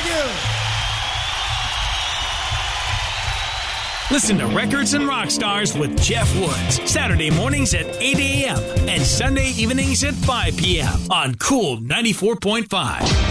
you. Listen to Records and Rock Stars with Jeff Woods, Saturday mornings at 8 a.m. and Sunday evenings at 5 p.m. on Cool 94.5.